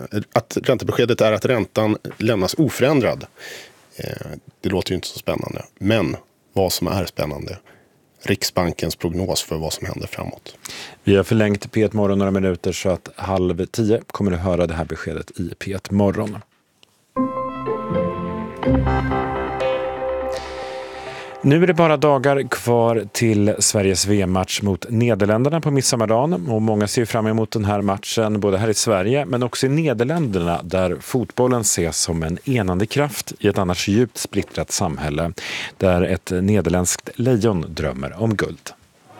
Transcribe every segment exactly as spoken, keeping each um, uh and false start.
att räntebeskedet är att räntan lämnas oförändrad. Det låter ju inte så spännande. Men vad som är spännande, Riksbankens prognos för vad som händer framåt. Vi har förlängt P ett Morgon några minuter så att halv tio kommer du höra det här beskedet i P ett Morgon. Nu är det bara dagar kvar till Sveriges V M-match mot Nederländerna på midsommardagen och många ser fram emot den här matchen både här i Sverige men också i Nederländerna där fotbollen ses som en enande kraft i ett annars djupt splittrat samhälle där ett nederländskt lejon drömmer om guld.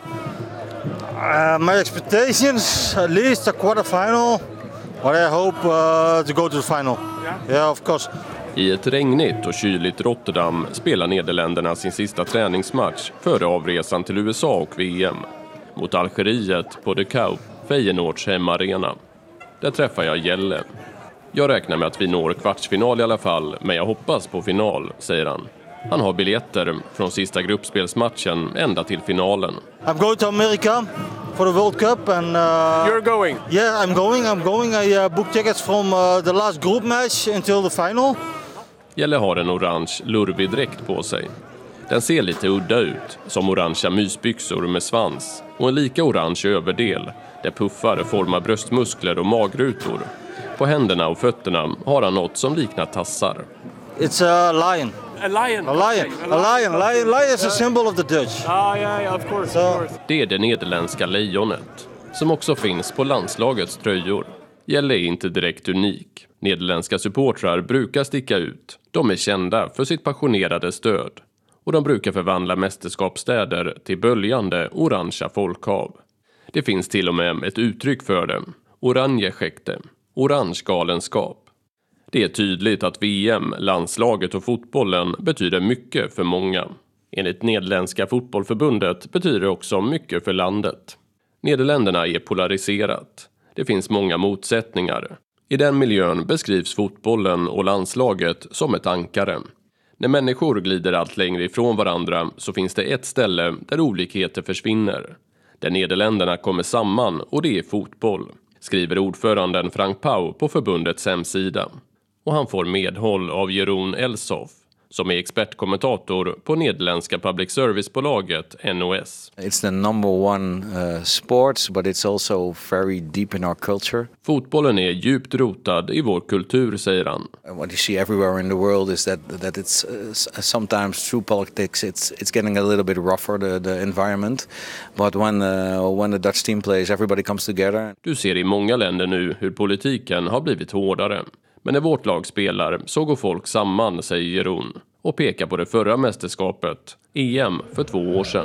Uh, my expectations, at least a quarter final, but I hope uh, to go to the final. Yeah, of course. I ett regnigt och kyligt Rotterdam spelar Nederländerna sin sista träningsmatch före avresan till U S A och V M. Mot Algeriet på De Kuip, Feyenoords hemmaarena. Där träffar jag Jelle. Jag räknar med att vi når kvartsfinal i alla fall, men jag hoppas på final, säger han. Han har biljetter från sista gruppspelsmatchen ända till finalen. I'm going to America for the World Cup and uh, You're going? Yeah, I'm going. I'm going. I uh, booked tickets from uh, the last group match until the final. Jelle har en orange lurvig dräkt på sig. Den ser lite udda ut, som orangea mysbyxor med svans och en lika orange överdel där puffar formar bröstmuskler och magrutor. På händerna och fötterna har han något som liknar tassar. It's a lion. A lion. A lion. Okay. A lion. Lion. Lion is a symbol of the Dutch. Ah, yeah, yeah, of course, So, of course. Det är det nederländska lejonet, som också finns på landslagets tröjor. Jelle är inte direkt unik. Nederländska supportrar brukar sticka ut. De är kända för sitt passionerade stöd. Och de brukar förvandla mästerskapsstäder till böljande orangea folkhav. Det finns till och med ett uttryck för det. Oranje-skäkte. Orange galenskap. Det är tydligt att V M, landslaget och fotbollen betyder mycket för många. Enligt Nederländska fotbollförbundet betyder det också mycket för landet. Nederländerna är polariserat. Det finns många motsättningar. I den miljön beskrivs fotbollen och landslaget som ett ankare. När människor glider allt längre ifrån varandra så finns det ett ställe där olikheter försvinner. Där Nederländerna kommer samman och det är fotboll, skriver ordföranden Frank Pauw på förbundets hemsida. Och han får medhåll av Jeroen Elsof, som är expertkommentator på nederländska public service-bolaget N O S. It's the number one uh, sports, but it's also very deep in our culture. Fotbollen är djupt rotad i vår kultur, säger han. And what you see everywhere in the world is that that it's uh, sometimes through politics it's it's getting a little bit rougher the the environment, but when uh, when the Dutch team plays, everybody comes together. Du ser i många länder nu hur politiken har blivit hårdare. Men när vårt lag spelar så går folk samman, säger Jeroen, och pekar på det förra mästerskapet, E M för två år sedan.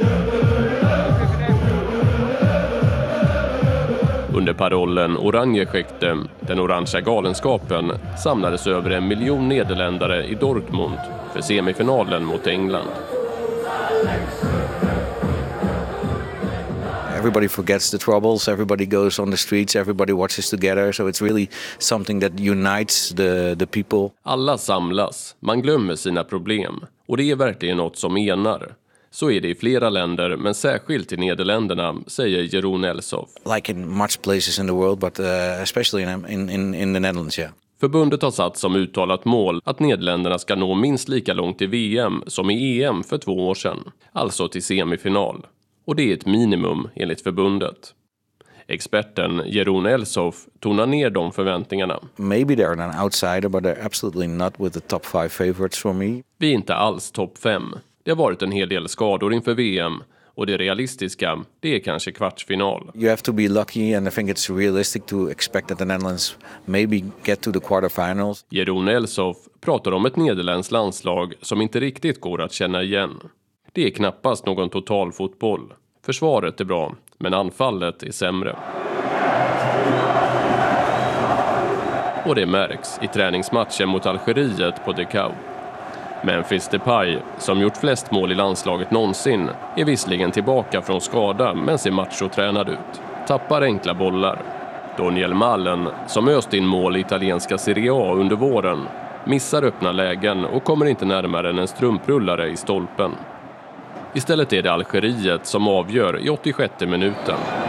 Under parollen Oranje-skäkte, den orangea galenskapen, samlades över en miljon nederländare i Dortmund för semifinalen mot England. Everybody forgets the troubles, everybody goes on the streets, everybody watches together, so it's really something that unites the the people. Alla samlas, man glömmer sina problem, och det är verkligen något som enar. Så är det i flera länder, men särskilt i Nederländerna, säger Jeroen Elsof. Like in much places in the world, but uh, especially in, in, in the Netherlands, yeah. Förbundet har satt som uttalat mål att Nederländerna ska nå minst lika långt i V M som i E M för två år sedan, alltså till semifinal. Och det är ett minimum enligt förbundet. Experten Jeroen Elsof tonar ner de förväntningarna. Maybe they're an outsider, but they're absolutely not with the top five favorites for me. Vi är inte alls topp fem. Det har varit en hel del skador inför V M. Och det realistiska, det är kanske kvartsfinal. You have to be lucky, and I think it's realistic to expect that the Netherlands maybe get to the quarterfinals. Jeroen Elsof pratar om ett nederländskt landslag som inte riktigt går att känna igen. Det är knappast någon total fotboll. Försvaret är bra, men anfallet är sämre. Och det märks i träningsmatchen mot Algeriet på De Kuip. Memphis Depay, som gjort flest mål i landslaget någonsin, är visserligen tillbaka från skada men ser machotränad ut. Tappar enkla bollar. Daniel Malen, som öst in mål i italienska Serie A under våren, missar öppna lägen och kommer inte närmare än en strumprullare i stolpen. Istället är det Algeriet som avgör i åttiosjätte minuten.